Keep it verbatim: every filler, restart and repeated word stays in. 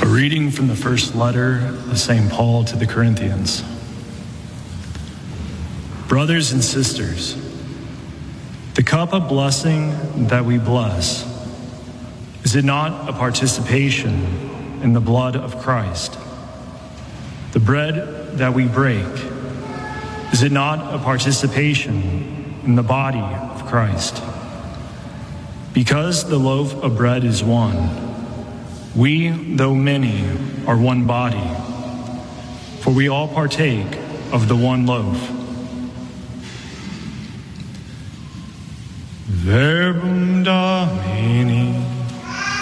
A reading from the first letter of Saint Paul to the Corinthians. Brothers and sisters, the cup of blessing that we bless, is it not a participation in the blood of Christ? The bread that we break, is it not a participation in the body of Christ? Because the loaf of bread is one, we, though many, are one body, for we all partake of the one loaf. Verbum Domini.